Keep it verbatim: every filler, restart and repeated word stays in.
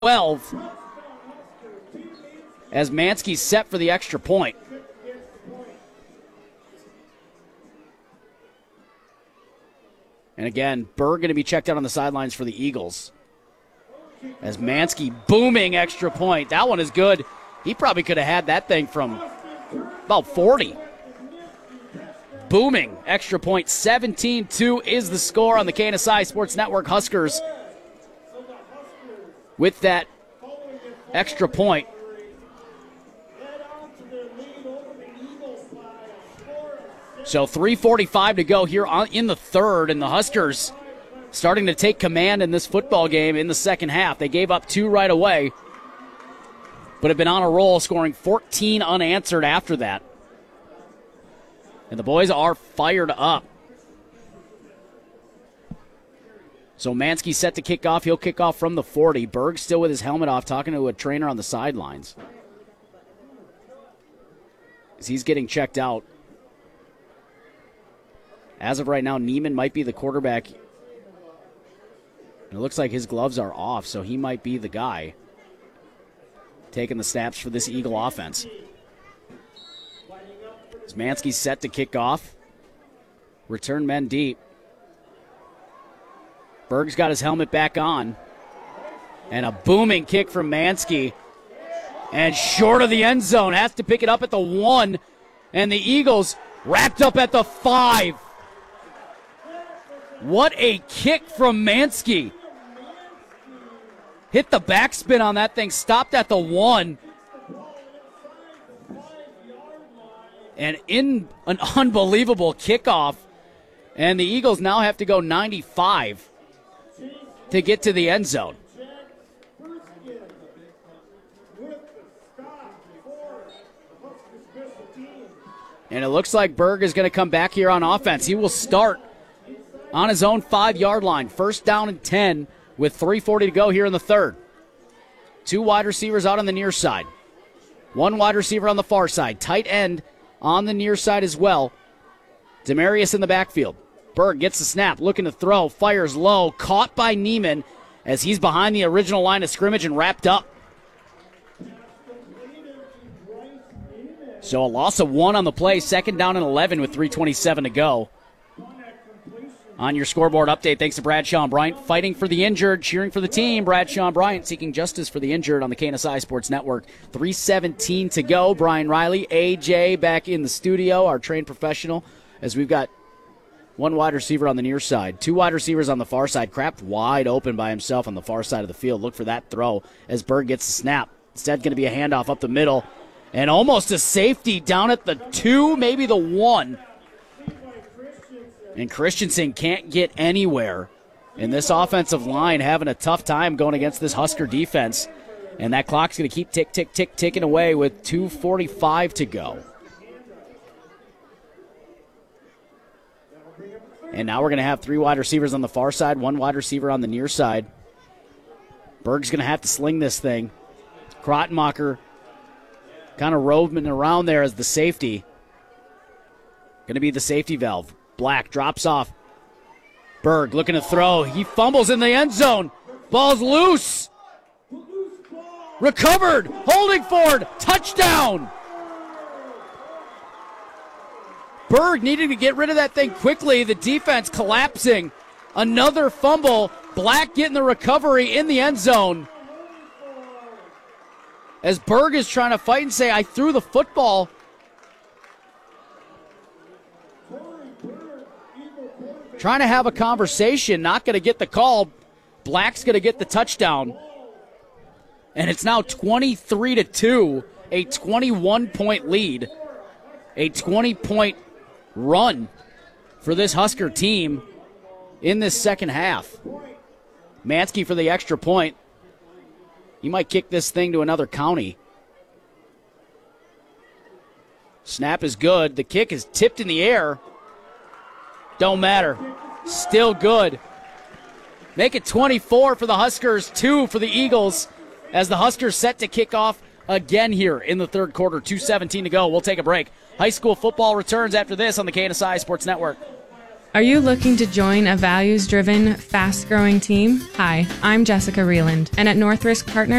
twelve as Mansky's set for the extra point. And again, Berg going to be checked out on the sidelines for the Eagles. As Mansky booming extra point. That one is good. He probably could have had that thing from about forty. Booming extra point. seventeen two is the score on the K N S I Sports Network. Huskers with that extra point. So three forty-five to go here on, in the third, and the Huskers starting to take command in this football game in the second half. They gave up two right away, but have been on a roll, scoring fourteen unanswered after that. And the boys are fired up. So Mansky set to kick off. He'll kick off from the forty. Berg still with his helmet off, talking to a trainer on the sidelines as he's getting checked out. As of right now, Neiman might be the quarterback. And it looks like his gloves are off, so he might be the guy taking the snaps for this Eagle offense. As Mansky's set to kick off. Return men deep. Berg's got his helmet back on. And a booming kick from Mansky. And short of the end zone. Has to pick it up at the one. And the Eagles wrapped up at the five. What a kick from Mansky. Hit the backspin on that thing. Stopped at the one. And in an unbelievable kickoff. And the Eagles now have to go ninety-five to get to the end zone. And it looks like Berg is going to come back here on offense. He will start on his own five-yard line. First down and ten with three forty to go here in the third. Two wide receivers out on the near side. One wide receiver on the far side. Tight end on the near side as well. Demarius in the backfield. Berg gets the snap, looking to throw, fires low, caught by Neiman as he's behind the original line of scrimmage and wrapped up. So a loss of one on the play, second down and eleven with three twenty-seven to go. On your scoreboard update, thanks to Bradshaw and Bryant, fighting for the injured, cheering for the team. Bradshaw and Bryant seeking justice for the injured on the K N S I Sports Network. three seventeen to go. Brian Riley, A J back in the studio, our trained professional, as we've got one wide receiver on the near side, two wide receivers on the far side. Crapped wide open by himself on the far side of the field. Look for that throw as Berg gets the snap. Instead, going to be a handoff up the middle. And almost a safety down at the two, maybe the one. And Christensen can't get anywhere. And this offensive line having a tough time going against this Husker defense. And that clock's going to keep tick, tick, tick, ticking away with two forty-five to go. And now we're going to have three wide receivers on the far side, one wide receiver on the near side. Berg's going to have to sling this thing. Krottenmacher kind of roving around there as the safety. Going to be the safety valve. Black drops off. Berg looking to throw. He fumbles in the end zone. Ball's loose. Recovered. Holding forward. Touchdown. Berg needing to get rid of that thing quickly. The defense collapsing. Another fumble. Black getting the recovery in the end zone. As Berg is trying to fight and say, I threw the football. Trying to have a conversation, not going to get the call. Black's going to get the touchdown. And it's now twenty-three to two, a twenty-one point lead. A twenty point run for this Husker team in this second half. Mansky for the extra point. He might kick this thing to another county. Snap is good. The kick is tipped in the air. Don't matter. Still good. Make it twenty-four for the Huskers, two for the Eagles, as the Huskers set to kick off again here in the third quarter. two seventeen to go. We'll take a break. High school football returns after this on the K N S I Sports Network. Are you looking to join a values-driven, fast-growing team? Hi, I'm Jessica Reeland, and at Northrisk Partners,